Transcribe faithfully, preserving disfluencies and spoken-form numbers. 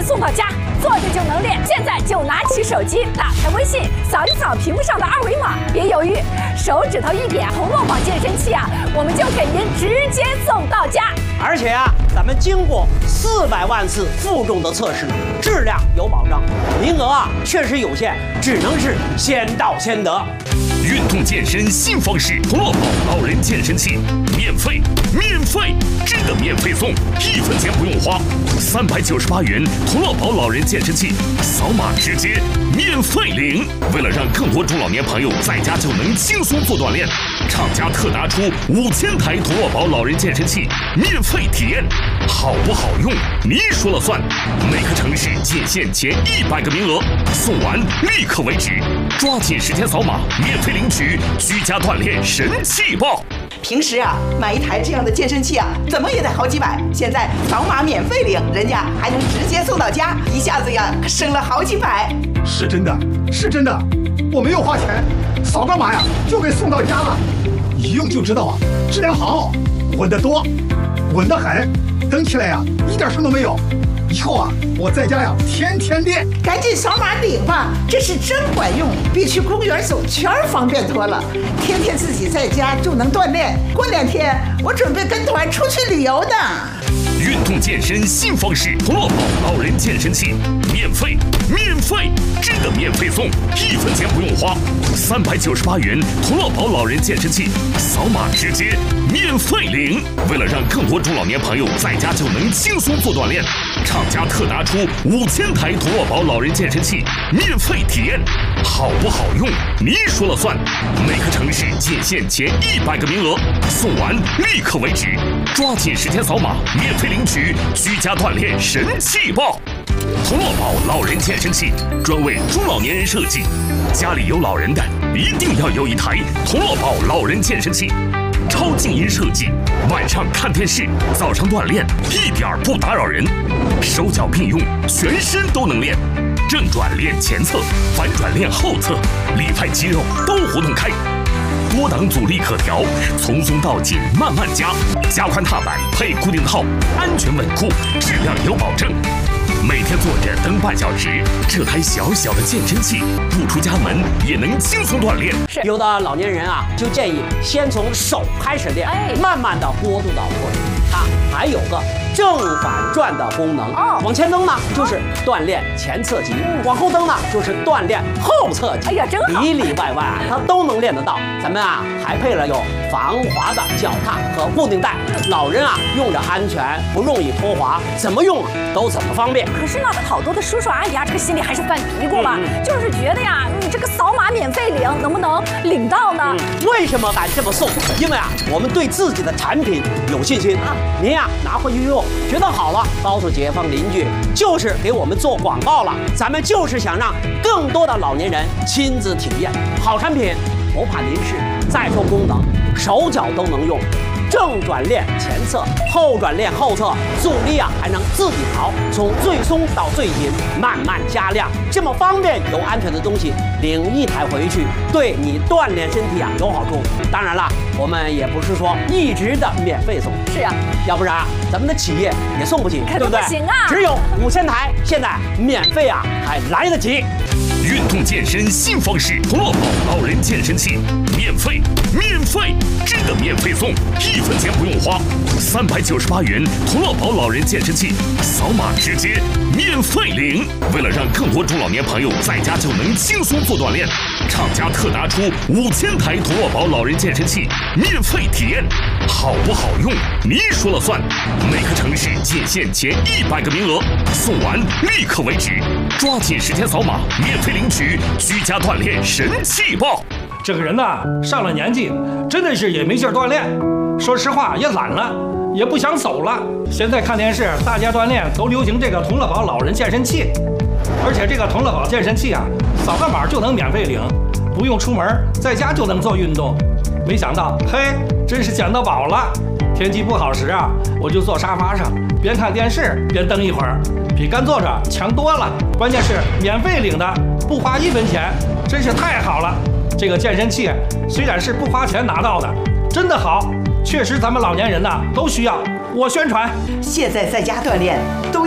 送到家，坐着就能练。现在就拿起手机，打开微信，扫一扫屏幕上的二维码，别犹豫，手指头一点，同乐宝健身器啊，我们就给您直接送到家。 而且啊，咱们经过四百万次负重的测试，质量有保障，名额啊确实有限，只能是先到先得。 运动健身新方式，同乐宝老人健身器，免费，免费，真的免费送，一分钱不用花，三百九十八元，同乐宝老人健身器，扫码直接免费领。为了让更多中老年朋友在家就能轻松做锻炼，厂家特拿出五千台同乐宝老人健身器免费体验，好不好用你说了算。每个城市仅限前一百个名额，送完立刻为止，抓紧时间扫码免费领取居家锻炼神器包。 平时啊，买一台这样的健身器啊，怎么也得好几百。现在扫码免费领，人家还能直接送到家，一下子呀省了好几百。 是真的，是真的，我没有花钱，扫个码呀就给送到家了，一用就知道啊，质量好，稳得多，稳得很，蹬起来呀一点声都没有。以后啊，我在家呀天天练。 赶紧扫码领吧，这是真管用，比去公园走圈方便多了。天天自己在家就能锻炼，过两天我准备跟团出去旅游的。 运动健身新方式，同乐宝老人健身器，免费，免费，真的免费送，一分钱不用花，三百九十八元，同乐宝老人健身器，扫码直接免费领。为了让更多中老年朋友在家就能轻松做锻炼，厂家特拿出五千台同乐宝老人健身器免费体验，好不好用你说了算。每个城市仅限前一百个名额，送完立刻为止，抓紧时间扫码免费领取居家锻炼神器包。同乐宝老人健身器专为中老年人设计，家里有老人的一定要有一台同乐宝老人健身器。超静音设计，晚上看电视，早上锻炼一点不打扰人，手脚并用，全身都能练。正转练前侧，反转练后侧，里外肌肉都活动开。多档阻力可调，从松到紧慢慢加，加宽踏板配固定套，安全稳固，质量有保证。每天坐着蹬半小时，这台小小的健身器不出家门也能轻松锻炼。 有的老年人啊，就建议先从手开始练， 哎、 慢慢的过渡到腿。它还有个正反转的功能， 哦， 往前蹬呢就是锻炼前侧肌，嗯、往后蹬呢就是锻炼后侧肌。 哎呀，真好， 里里外外啊，它都能练得到。咱们啊还配了有防滑的脚踏和固定带，老人啊用着安全，不容易脱滑，怎么用都怎么方便。 可是呢，好多的叔叔阿姨啊，这个心里还是犯嘀咕了，嗯、就是觉得呀，你这个扫码免费领，能不能领到呢？ 嗯、为什么敢这么送？因为啊，我们对自己的产品有信心啊。您呀拿回去用，觉得好了，告诉街坊邻居，就是给我们做广告了。咱们就是想让更多的老年人亲自体验好产品，不怕您是再说功能，手脚都能用。正转练前侧，后转练后侧，阻力啊还能自己调，从最松到最紧，慢慢加量，这么方便又安全的东西，领一台回去，对你锻炼身体啊有好处。当然了，我们也不是说一直的免费送， 是啊， 要不然咱们的企业也送不起，对不对？ 不行啊， 只有五千台，现在免费啊还来得及。 运动健身新方式，同乐宝老人健身器，免费，免费，真的免费送，一分钱不用花，三百九十八元，同乐宝老人健身器，扫码直接免费领。为了让更多中老年朋友在家就能轻松做锻炼，厂家特拿出五千台同乐宝老人健身器免费体验，好不好用你说了算。每个城市仅限前一百个名额，送完立刻为止，抓紧时间扫码免费领取居家锻炼神器包。 这个人呐，上了年纪，真的是也没劲儿锻炼，说实话也懒了，也不想走了。现在看电视，大家锻炼都流行这个同乐宝老人健身器，而且这个同乐宝健身器啊，扫个码就能免费领，不用出门，在家就能做运动。没想到，嘿，真是捡到宝了！天气不好时啊，我就坐沙发上，边看电视边蹬一会儿，比干坐着强多了。关键是免费领的，不花一分钱，真是太好了。这个健身器虽然是不花钱拿到的，真的好，确实咱们老年人呐都需要。我宣传， 现在在家锻炼都